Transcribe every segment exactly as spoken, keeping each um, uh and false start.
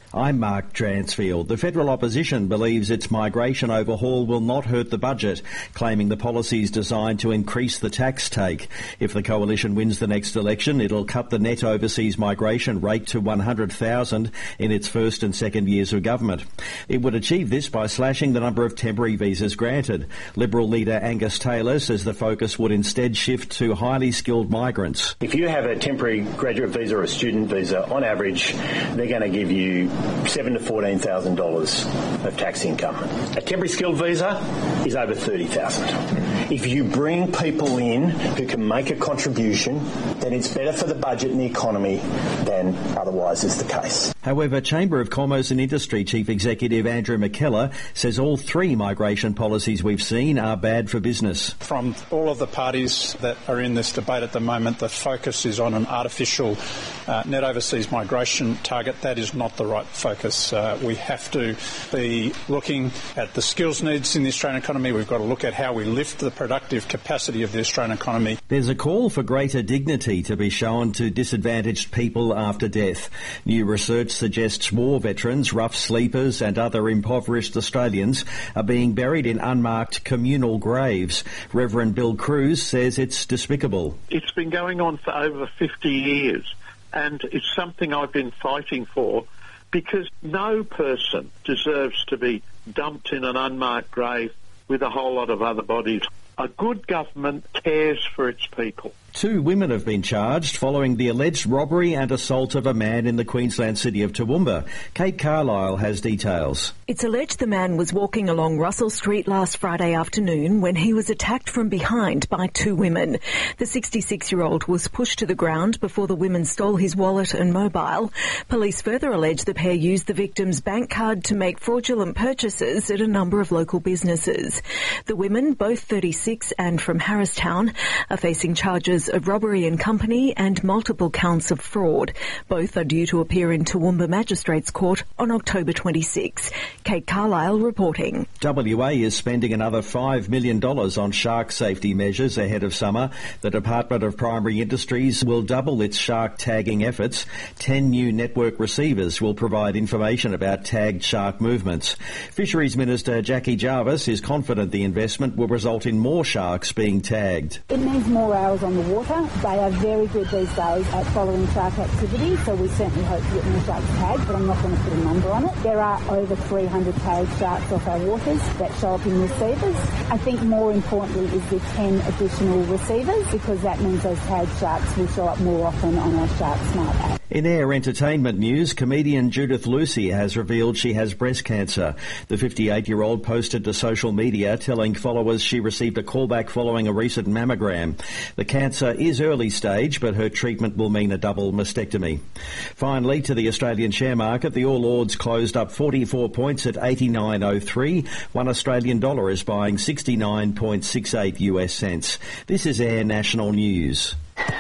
I'm Mark Dransfield. The federal opposition believes its migration overhaul will not hurt the budget, claiming the policy is designed to increase the tax take. If the coalition wins the next election, it'll cut the net overseas migration rate to one hundred thousand in its first and second years of government. It would achieve this by slashing the number of temporary visas granted. Liberal leader Angus Taylor says the focus would instead shift to highly skilled migrants. If you have a temporary graduate visa or a student visa, on average, they're going to give you seven to fourteen thousand dollars of tax income. A temporary skilled visa is over thirty thousand. If you bring people in who can make a contribution, then it's better for the budget and the economy than otherwise is the case. However, Chamber of Commerce and Industry Chief Executive Andrew McKellar says all three migration policies we've seen are bad for business. From all of the parties that are in this debate at the moment, the focus is on an artificial uh, net overseas migration target. That is not the right focus. Uh, we have to be looking at the skills needs in the Australian economy. We've got to look at how we lift the productive capacity of the Australian economy. There's a call for greater dignity to be shown to disadvantaged people after death. New research suggests war veterans, rough sleepers and other impoverished Australians are being buried in unmarked communal graves. Reverend Bill Cruz says it's despicable. It's been going on for over fifty years, and it's something I've been fighting for, because no person deserves to be dumped in an unmarked grave with a whole lot of other bodies. A good government cares for its people. Two women have been charged following the alleged robbery and assault of a man in the Queensland city of Toowoomba. Kate Carlisle has details. It's alleged the man was walking along Russell Street last Friday afternoon when he was attacked from behind by two women. The sixty-six-year-old was pushed to the ground before the women stole his wallet and mobile. Police further allege the pair used the victim's bank card to make fraudulent purchases at a number of local businesses. The women, both thirty-six and from Harristown, are facing charges of robbery in company and multiple counts of fraud. Both are due to appear in Toowoomba Magistrates Court on October twenty-sixth. Kate Carlisle reporting. W A is spending another five million dollars on shark safety measures ahead of summer. The Department of Primary Industries will double its shark tagging efforts. Ten new network receivers will provide information about tagged shark movements. Fisheries Minister Jackie Jarvis is confident the investment will result in more sharks being tagged. It means more hours on the water. They are very good these days at following shark activity, so we certainly hope to get more sharks tagged, but I'm not going to put a number on it. There are over three hundred tagged sharks off our waters that show up in receivers. I think more importantly is the ten additional receivers, because that means those tagged sharks will show up more often on our Shark Smart app. In Air entertainment news, comedian Judith Lucy has revealed she has breast cancer. The fifty-eight-year-old posted to social media telling followers she received a callback following a recent mammogram. The cancer is early stage, but her treatment will mean a double mastectomy. Finally, to the Australian share market, the All Ords closed up forty-four points at eighty-nine oh three. One Australian dollar is buying sixty-nine point six eight U S cents. This is Air National News.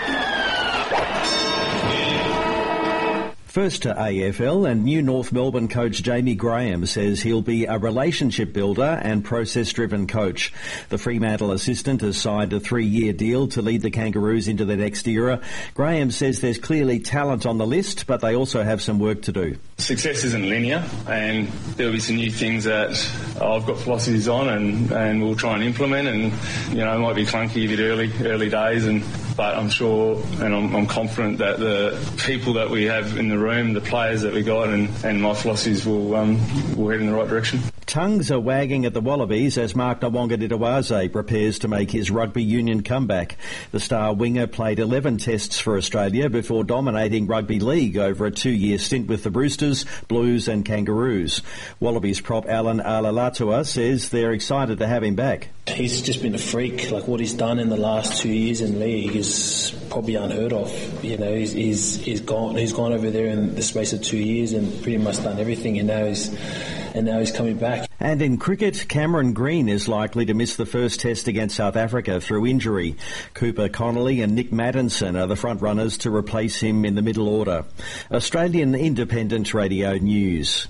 First to A F L, and new North Melbourne coach Jamie Graham says he'll be a relationship builder and process-driven coach. The Fremantle assistant has signed a three-year deal to lead the Kangaroos into the next era. Graham says there's clearly talent on the list, but they also have some work to do. Success isn't linear, and there'll be some new things that I've got philosophies on, and, and we'll try and implement. And you know, it might be clunky a bit early, early days, and but I'm sure and I'm, I'm confident that the people that we have in the room, the players that we got, and, and my philosophies will um, will head in the right direction. Tongues are wagging at the Wallabies as Mark Nawonga-Didawase prepares to make his rugby union comeback. The star winger played eleven tests for Australia before dominating rugby league over a two-year stint with the Roosters, Blues and Kangaroos. Wallabies prop Alan Alalatua says they're excited to have him back. He's just been a freak. Like, what he's done in the last two years in league is probably unheard of. You know, he's he's, he's gone he's gone over there in the space of two years and pretty much done everything, and now he's and now he's coming back. And in cricket, Cameron Green is likely to miss the first test against South Africa through injury. Cooper Connolly and Nick Maddinson are the front runners to replace him in the middle order. Australian Independent Radio News.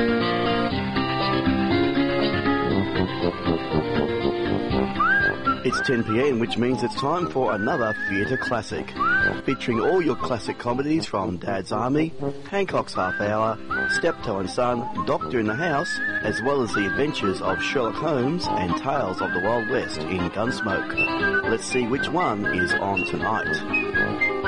It's It's ten p m, which means it's time for another Theatre Classic, featuring all your classic comedies from Dad's Army, Hancock's Half Hour, Steptoe and Son, Doctor in the House, as well as the adventures of Sherlock Holmes and Tales of the Wild West in Gunsmoke. Let's see which one is on tonight.